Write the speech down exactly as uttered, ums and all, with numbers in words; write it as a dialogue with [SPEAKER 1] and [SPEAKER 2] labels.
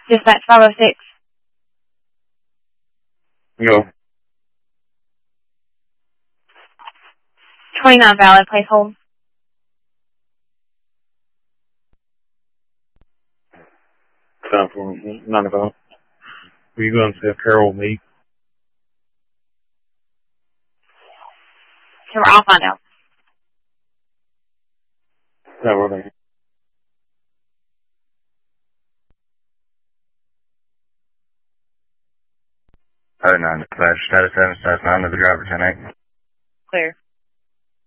[SPEAKER 1] Dispatch five oh six.
[SPEAKER 2] Go.
[SPEAKER 1] twenty-nine valid, please hold.
[SPEAKER 2] Time for nine o'clock. Were you going to see if Carol will meet?
[SPEAKER 1] Sure, I'll find out.
[SPEAKER 2] No, we're there. Oh, nine, dispatch, status seven, status nine, to the driver, ten eight.
[SPEAKER 1] Clear.